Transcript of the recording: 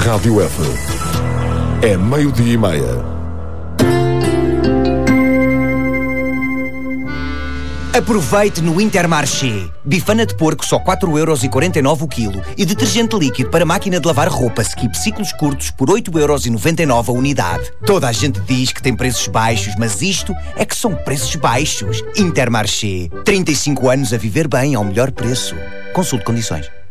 Rádio F. É 12:30. Aproveite no Intermarché. Bifana de porco só 4,49€ o quilo e detergente líquido para máquina de lavar roupa Skip ciclos curtos por 8,99€ a unidade. Toda a gente diz que tem preços baixos, mas isto é que são preços baixos. Intermarché. 35 anos a viver bem ao melhor preço. Consulte condições.